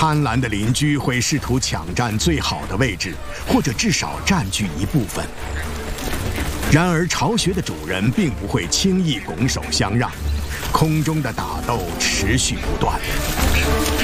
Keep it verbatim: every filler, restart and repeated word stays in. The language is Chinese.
贪婪的邻居会试图抢占最好的位置，或者至少占据一部分。然而，巢穴的主人并不会轻易拱手相让，空中的打斗持续不断。